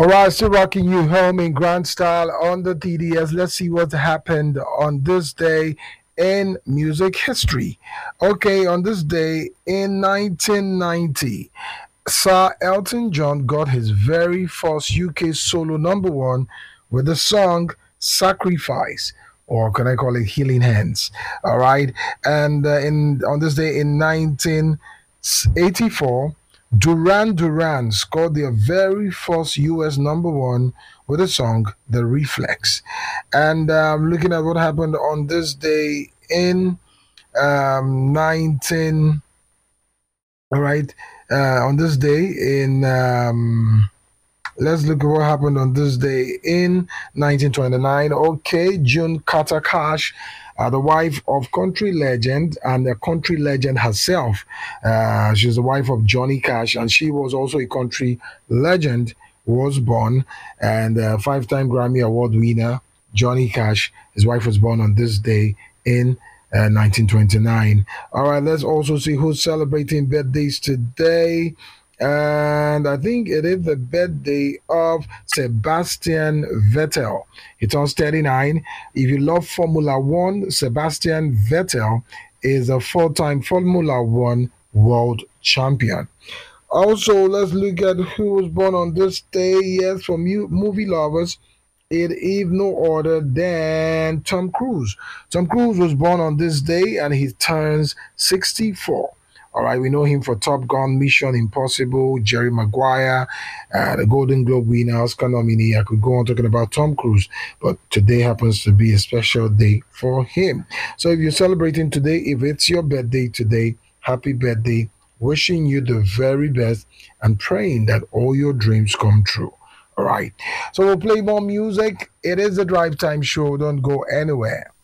All right, still rocking you home in grand style on the TDS. Let's see what happened on this day in music history. Okay, on this day in 1990, Sir Elton John got his very first UK solo number one with the song Sacrifice, or can I call it Healing Hands? All right, and in on this day in 1984, Duran Duran scored their very first US number one with the song The Reflex. And looking at what happened on this day in 19 all right. On this day in let's look at what happened on this day in 1929. Okay, June Carter Cash, the wife of country legend and a country legend herself. She's the wife of Johnny Cash, and she was also a country legend. Was born and five-time Grammy Award winner Johnny Cash. His wife was born on this day in 1929. All right, let's also see who's celebrating birthdays today. And I think it is the birthday of Sebastian Vettel. He turns 39. If you love Formula One, Sebastian Vettel is a four-time Formula One world champion. Also, let's look at who was born on this day. Yes, for movie lovers, it is no other than Tom Cruise. Tom Cruise was born on this day and he turns 64. All right, we know him for Top Gun, Mission Impossible, Jerry Maguire, the Golden Globe winner, Oscar nominee. I could go on talking about Tom Cruise, but today happens to be a special day for him. So if you're celebrating today, if it's your birthday today, happy birthday. Wishing you the very best and praying that all your dreams come true. All right. So we'll play more music. It is the Drive Time Show. Don't go anywhere.